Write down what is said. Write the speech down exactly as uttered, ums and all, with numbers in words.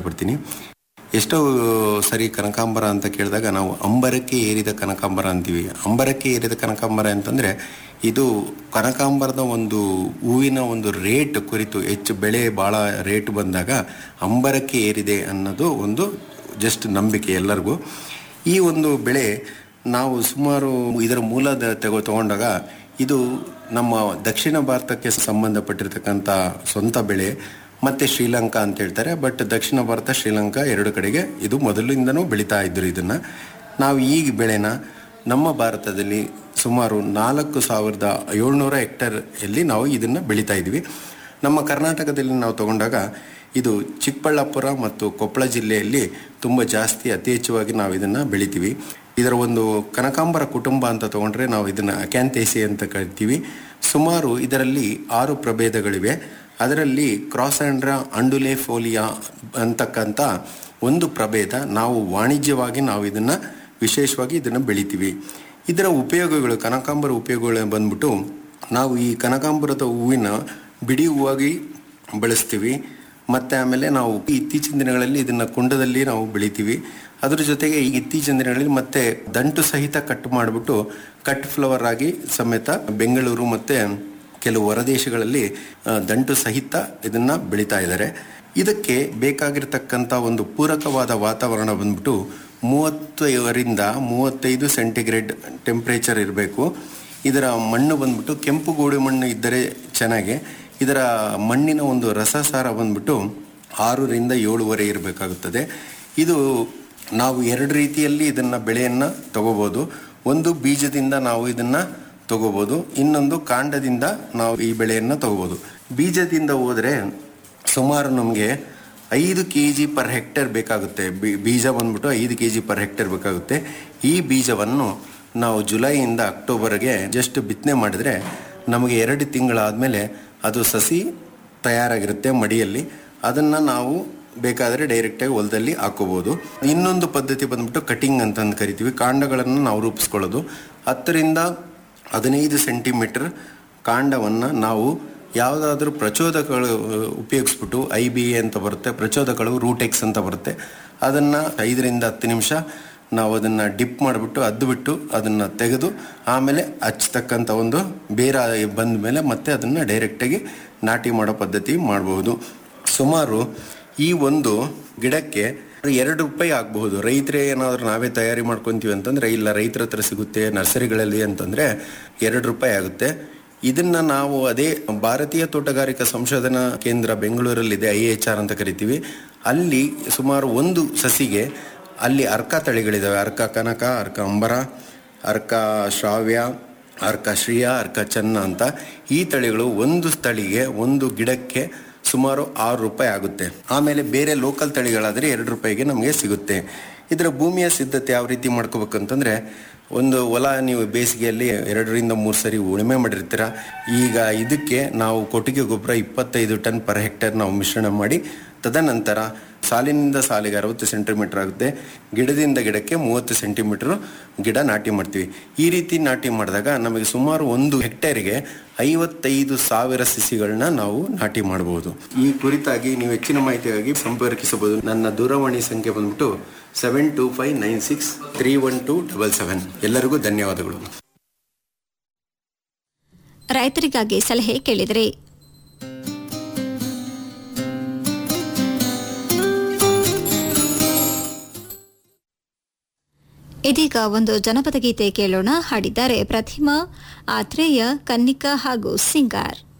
ಇಷ್ಟಪಡ್ತೀನಿ. ಎಷ್ಟೋ ಸರಿ ಕನಕಾಂಬರ ಅಂತ ಕೇಳಿದಾಗ ನಾವು ಅಂಬರಕ್ಕೆ ಏರಿದ ಕನಕಾಂಬರ ಅಂತೀವಿ. ಅಂಬರಕ್ಕೆ ಏರಿದ ಕನಕಾಂಬರ ಅಂತಂದರೆ ಇದು ಕನಕಾಂಬರದ ಒಂದು ಹೂವಿನ ಒಂದು ರೇಟ್ ಕುರಿತು ಹೆಚ್ಚು ಬೆಳೆ ಭಾಳ ರೇಟ್ ಬಂದಾಗ ಅಂಬರಕ್ಕೆ ಏರಿದೆ ಅನ್ನೋದು ಒಂದು ಜಸ್ಟ್ ನಂಬಿಕೆ ಎಲ್ಲರಿಗೂ. ಈ ಒಂದು ಬೆಳೆ ನಾವು ಸುಮಾರು ಇದರ ಮೂಲದ ತೆಗೋ ತಗೊಂಡಾಗ ಇದು ನಮ್ಮ ದಕ್ಷಿಣ ಭಾರತಕ್ಕೆ ಸಂಬಂಧಪಟ್ಟಿರ್ತಕ್ಕಂಥ ಸ್ವಂತ ಬೆಳೆ. ಮತ್ತು ಶ್ರೀಲಂಕಾ ಅಂತ ಹೇಳ್ತಾರೆ. ಬಟ್ ದಕ್ಷಿಣ ಭಾರತ ಶ್ರೀಲಂಕಾ ಎರಡು ಕಡೆಗೆ ಇದು ಮೊದಲಿಂದನೂ ಬೆಳೀತಾ ಇದ್ದರು. ಇದನ್ನು ನಾವು ಈ ಬೆಳೆನ ನಮ್ಮ ಭಾರತದಲ್ಲಿ ಸುಮಾರು ನಾಲ್ಕು ಸಾವಿರದ ಏಳ್ನೂರ ಹೆಕ್ಟೇರಲ್ಲಿ ನಾವು ಇದನ್ನು ಬೆಳೀತಾ ಇದ್ವಿ. ನಮ್ಮ ಕರ್ನಾಟಕದಲ್ಲಿ ನಾವು ತಗೊಂಡಾಗ ಇದು ಚಿಕ್ಕಬಳ್ಳಾಪುರ ಮತ್ತು ಕೊಪ್ಪಳ ಜಿಲ್ಲೆಯಲ್ಲಿ ತುಂಬ ಜಾಸ್ತಿ ಅತಿ ಹೆಚ್ಚುವಾಗಿ ನಾವು ಇದನ್ನು ಬೆಳಿತೀವಿ. ಇದರ ಒಂದು ಕನಕಾಂಬರ ಕುಟುಂಬ ಅಂತ ತಗೊಂಡ್ರೆ ನಾವು ಇದನ್ನು ಅಕ್ಯಾಂಥೇಸಿ ಅಂತ ಕರಿತೀವಿ. ಸುಮಾರು ಇದರಲ್ಲಿ ಆರು ಪ್ರಭೇದಗಳಿವೆ. ಅದರಲ್ಲಿ ಕ್ರಾಸ್ಯಾಂಡ್ರಾ ಅಂಡುಲೆಫೋಲಿಯಾ ಅಂತಕ್ಕಂಥ ಒಂದು ಪ್ರಭೇದ ನಾವು ವಾಣಿಜ್ಯವಾಗಿ ನಾವು ಇದನ್ನು ವಿಶೇಷವಾಗಿ ಇದನ್ನು ಬೆಳಿತೀವಿ. ಇದರ ಉಪಯೋಗಗಳು, ಕನಕಾಂಬರ ಉಪಯೋಗಗಳು ಬಂದ್ಬಿಟ್ಟು ನಾವು ಈ ಕನಕಾಂಬರದ ಹೂವಿನ ಬಿಡಿ ಹೂವಾಗಿ ಬಳಸ್ತೀವಿ. ಮತ್ತು ಆಮೇಲೆ ನಾವು ಇತ್ತೀಚಿನ ದಿನಗಳಲ್ಲಿ ಇದನ್ನು ಕುಂಡದಲ್ಲಿ ನಾವು ಬೆಳಿತೀವಿ. ಅದ್ರ ಜೊತೆಗೆ ಈ ಇತ್ತೀಚಿನ ದಿನಗಳಲ್ಲಿ ಮತ್ತೆ ದಂಟು ಸಹಿತ ಕಟ್ ಮಾಡಿಬಿಟ್ಟು ಕಟ್ ಫ್ಲವರ್ ಆಗಿ ಸಮೇತ ಬೆಂಗಳೂರು ಮತ್ತು ಕೆಲವು ಹೊರದೇಶಗಳಲ್ಲಿ ದಂಟು ಸಹಿತ ಇದನ್ನು ಬೆಳೀತಾ ಇದ್ದಾರೆ. ಇದಕ್ಕೆ ಬೇಕಾಗಿರ್ತಕ್ಕಂಥ ಒಂದು ಪೂರಕವಾದ ವಾತಾವರಣ ಬಂದ್ಬಿಟ್ಟು ಮೂವತ್ತರಿಂದ ಮೂವತ್ತೈದು ಸೆಂಟಿಗ್ರೇಡ್ ಟೆಂಪ್ರೇಚರ್ ಇರಬೇಕು. ಇದರ ಮಣ್ಣು ಬಂದ್ಬಿಟ್ಟು ಕೆಂಪು ಗೋಡು ಮಣ್ಣು ಇದ್ದರೆ ಚೆನ್ನಾಗಿ. ಇದರ ಮಣ್ಣಿನ ಒಂದು ರಸಸಾರ ಬಂದ್ಬಿಟ್ಟು ಆರರಿಂದ ಏಳುವರೆ ಇರಬೇಕಾಗುತ್ತದೆ. ಇದು ನಾವು ಎರಡು ರೀತಿಯಲ್ಲಿ ಇದನ್ನು ಬೆಳೆಯನ್ನು ತಗೋಬೋದು. ಒಂದು ಬೀಜದಿಂದ ನಾವು ಇದನ್ನು ತಗೋಬೋದು, ಇನ್ನೊಂದು ಕಾಂಡದಿಂದ ನಾವು ಈ ಬೆಳೆಯನ್ನು ತಗೋಬೋದು. ಬೀಜದಿಂದ ಹೋದರೆ ಸುಮಾರು ನಮಗೆ ಐದು ಕೆ ಜಿ ಪರ್ ಹೆಕ್ಟೇರ್ ಬೇಕಾಗುತ್ತೆ. ಬೀಜ ಬಂದ್ಬಿಟ್ಟು ಐದು ಕೆ ಜಿ ಪರ್ ಹೆಕ್ಟೇರ್ ಬೇಕಾಗುತ್ತೆ. ಈ ಬೀಜವನ್ನು ನಾವು ಜುಲೈಯಿಂದ ಅಕ್ಟೋಬರ್ಗೆ ಜಸ್ಟ್ ಬಿತ್ತನೆ ಮಾಡಿದರೆ ನಮಗೆ ಎರಡು ತಿಂಗಳಾದಮೇಲೆ ಅದು ಸಸಿ ತಯಾರಾಗಿರುತ್ತೆ ಮಡಿಯಲ್ಲಿ. ಅದನ್ನು ನಾವು ಬೇಕಾದರೆ ಡೈರೆಕ್ಟಾಗಿ ಹೊಲದಲ್ಲಿ ಹಾಕೋಬೋದು. ಇನ್ನೊಂದು ಪದ್ಧತಿ ಬಂದ್ಬಿಟ್ಟು ಕಟಿಂಗ್ ಅಂತಂದು ಕರಿತೀವಿ. ಕಾಂಡಗಳನ್ನು ನಾವು ರೂಪಿಸ್ಕೊಳ್ಳೋದು. ಹತ್ತರಿಂದ ಹದಿನೈದು ಸೆಂಟಿಮೀಟರ್ ಕಾಂಡವನ್ನು ನಾವು ಯಾವುದಾದ್ರೂ ಪ್ರಚೋದಕಗಳು ಉಪಯೋಗಿಸ್ಬಿಟ್ಟು, ಐ ಬಿ ಎ ಅಂತ ಬರುತ್ತೆ, ಪ್ರಚೋದಕಗಳು ರೂಟೆಕ್ಸ್ ಅಂತ ಬರುತ್ತೆ, ಅದನ್ನು ಐದರಿಂದ ಹತ್ತು ನಿಮಿಷ ನಾವು ಅದನ್ನು ಡಿಪ್ ಮಾಡಿಬಿಟ್ಟು ಅದ್ದುಬಿಟ್ಟು ಅದನ್ನು ತೆಗೆದು ಆಮೇಲೆ ಹಚ್ಚತಕ್ಕಂಥ ಒಂದು ಬೇರೆ ಬಂದ ಮೇಲೆ ಮತ್ತೆ ಅದನ್ನು ಡೈರೆಕ್ಟಾಗಿ ನಾಟಿ ಮಾಡೋ ಪದ್ಧತಿ ಮಾಡ್ಬೋದು. ಸುಮಾರು ಈ ಒಂದು ಗಿಡಕ್ಕೆ ಎರಡು ರೂಪಾಯಿ ಆಗಬಹುದು. ರೈತರೇ ಏನಾದರೂ ನಾವೇ ತಯಾರಿ ಮಾಡ್ಕೊತೀವಿ ಅಂತಂದರೆ, ಇಲ್ಲ ರೈತರ ಹತ್ರ ಸಿಗುತ್ತೆ ನರ್ಸರಿಗಳಲ್ಲಿ ಅಂತಂದರೆ ಎರಡು ರೂಪಾಯಿ ಆಗುತ್ತೆ. ಇದನ್ನು ನಾವು ಅದೇ ಭಾರತೀಯ ತೋಟಗಾರಿಕಾ ಸಂಶೋಧನಾ ಕೇಂದ್ರ ಬೆಂಗಳೂರಲ್ಲಿದೆ, ಐ ಎಚ್ ಆರ್ ಅಂತ ಕರಿತೀವಿ. ಅಲ್ಲಿ ಸುಮಾರು ಒಂದು ಸಸಿಗೆ ಅಲ್ಲಿ ಅರ್ಕ ತಳಿಗಳಿದ್ದಾವೆ. ಅರ್ಕ ಕನಕ, ಅರ್ಕ ಅಂಬರ, ಅರ್ಕ ಶ್ರಾವ್ಯ, ಅರ್ಕ ಶ್ರೀಯ, ಅರ್ಕ ಚೆನ್ನ ಅಂತ. ಈ ತಳಿಗಳು ಒಂದು ತಳಿಗೆ ಒಂದು ಗಿಡಕ್ಕೆ ಸುಮಾರು ಆರು ರೂಪಾಯಿ ಆಗುತ್ತೆ. ಆಮೇಲೆ ಬೇರೆ ಲೋಕಲ್ ತಳಿಗಳಾದರೆ ಎರಡು ರೂಪಾಯಿಗೆ ನಮಗೆ ಸಿಗುತ್ತೆ. ಇದರ ಭೂಮಿಯ ಸಿದ್ಧತೆ ಯಾವ ರೀತಿ ಮಾಡ್ಕೋಬೇಕಂತಂದರೆ, ಒಂದು ಹೊಲ ನೀವು ಬೇಸಿಗೆಯಲ್ಲಿ ಎರಡರಿಂದ ಮೂರು ಸರಿ ಉಳುಮೆ ಮಾಡಿರ್ತೀರ. ಈಗ ಇದಕ್ಕೆ ನಾವು ಕೊಟ್ಟಿಗೆ ಗೊಬ್ಬರ ಇಪ್ಪತ್ತೈದು ಟನ್ ಪರ್ ಹೆಕ್ಟೇರ್ ನಾವು ಮಿಶ್ರಣ ಮಾಡಿ, ತದನಂತರ ಸಾಲಿನಿಂದ ಸಾಲಿಗೆ ಅರವತ್ತು ಸೆಂಟಿಮೀಟರ್ ಆಗುತ್ತೆ, ಗಿಡದಿಂದ ಗಿಡಕ್ಕೆ ಮೂವತ್ತು ಸೆಂಟಿಮೀಟರ್ ಗಿಡ ನಾಟಿ ಮಾಡ್ತೀವಿ. ಈ ರೀತಿ ನಾಟಿ ಮಾಡಿದಾಗ ನಮಗೆ ಸುಮಾರು ಒಂದು ಹೆಕ್ಟೇರಿಗೆ ಐವತ್ತೈದು ಸಾವಿರ ಸಸಿಗಳನ್ನ ನಾವು ನಾಟಿ ಮಾಡಬಹುದು. ಈ ಕುರಿತಾಗಿ ನೀವು ಹೆಚ್ಚಿನ ಮಾಹಿತಿಗಾಗಿ ಸಂಪರ್ಕಿಸಬಹುದು. ನನ್ನ ದೂರವಾಣಿ ಸಂಖ್ಯೆ ಬಂದ್ಬಿಟ್ಟು seven two five nine six three one two double seven. ಎಲ್ಲರಿಗೂ ಧನ್ಯವಾದಗಳು. ರೈತರಿಗಾಗಿ ಸಲಹೆ ಕೇಳಿದರೆ ಇದೀಗ ಒಂದು ಜನಪದ ಗೀತೆ ಕೇಳೋಣ. ಹಾಡಿದ್ದಾರೆ ಪ್ರತಿಮಾ, ಆತ್ರೇಯ, ಕನ್ನಿಕಾ ಹಾಗೂ ಸಿಂಗಾರ್.